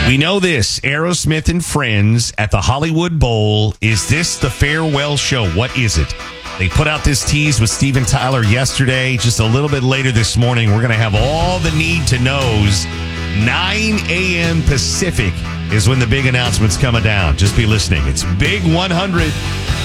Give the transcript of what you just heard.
We know this. Aerosmith and Friends at the Hollywood Bowl. Is this the farewell show? What is it? They put out this tease with Steven Tyler yesterday. Just a little bit later this morning, we're going to have all the need-to-knows. 9 a.m. Pacific is when the big announcement's coming down. Just be listening. It's Big 100.